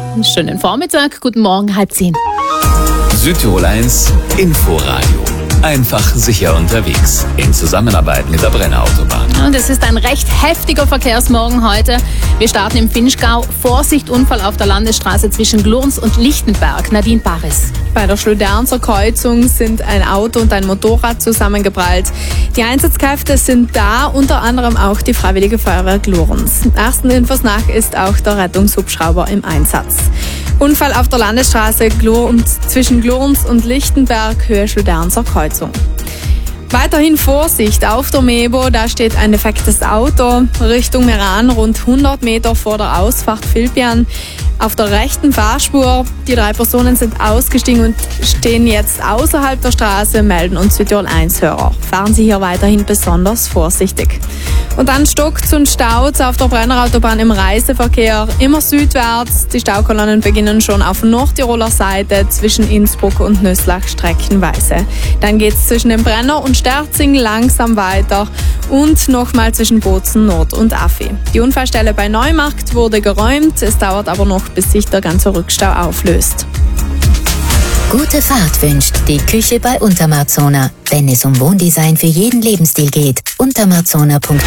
Schönen Vormittag, guten Morgen, 9:30. Südtirol 1 Inforadio. Einfach sicher unterwegs. In Zusammenarbeit mit der Brenner Autobahn. Und es ist ein recht heftiger Verkehrsmorgen heute. Wir starten im Vinschgau. Vorsicht, Unfall auf der Landesstraße zwischen Glurns und Lichtenberg. Nadine Paris. Bei der Schludernser Kreuzung sind ein Auto und ein Motorrad zusammengeprallt. Die Einsatzkräfte sind da, unter anderem auch die Freiwillige Feuerwehr Glurns. Ersten Infos nach ist auch der Rettungshubschrauber im Einsatz. Unfall auf der Landesstraße zwischen Glurns und Lichtenberg, Höhe Schludernser Kreuzung. Weiterhin Vorsicht auf der Mebo, da steht ein defektes Auto Richtung Meran, rund 100 Meter vor der Ausfahrt Filpian. Auf der rechten Fahrspur, die 3 Personen sind ausgestiegen und stehen jetzt außerhalb der Straße, melden uns Südtirol 1-Hörer. Fahren Sie hier weiterhin besonders vorsichtig. Und dann stockt's und staut's auf der Brenner Autobahn im Reiseverkehr, immer südwärts. Die Staukolonnen beginnen schon auf Nordtiroler Seite zwischen Innsbruck und Nöslach streckenweise. Dann geht's zwischen dem Brenner und Sterzing langsam weiter und nochmal zwischen Bozen Nord und Affi. Die Unfallstelle bei Neumarkt wurde geräumt, es dauert aber noch, bis sich der ganze Rückstau auflöst. Gute Fahrt wünscht die Küche bei Untermarzona. Wenn es um Wohndesign für jeden Lebensstil geht, untermarzona.it.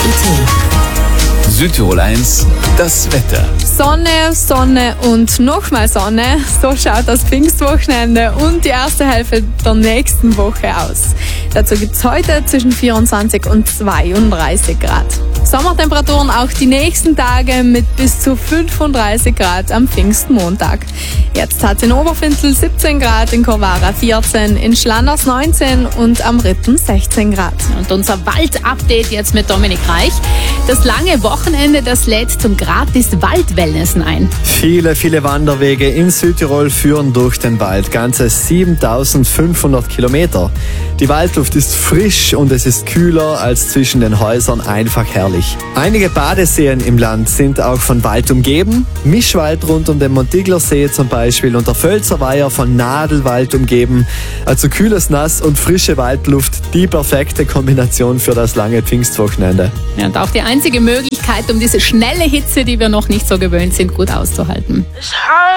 Südtirol 1, das Wetter. Sonne, Sonne und nochmal Sonne. So schaut das Pfingstwochenende und die erste Hälfte der nächsten Woche aus. Dazu gibt es heute zwischen 24 und 32 Grad. Sommertemperaturen auch die nächsten Tage mit bis zu 35 Grad am Pfingstmontag. Jetzt hat es in Oberfintel 17 Grad, in Corvara 14, in Schlanders 19 und am Ritten 16 Grad. Und unser Wald-Update jetzt mit Dominik Reich. Das lange Wochenende, das lädt zum gratis Waldwellnessen ein. Viele Wanderwege in Südtirol führen durch den Wald. Ganze 7500 Kilometer. Die Waldluft ist frisch und es ist kühler als zwischen den Häusern, einfach herrlich. Einige Badeseen im Land sind auch von Wald umgeben. Mischwald rund um den Montiglersee zum Beispiel und der Völzerweiher von Nadelwald umgeben. Also kühles Nass und frische Waldluft, die perfekte Kombination für das lange Pfingstwochenende. Ja, und auch die einzige Möglichkeit, um diese schnelle Hitze, die wir noch nicht so gewöhnt sind, gut auszuhalten.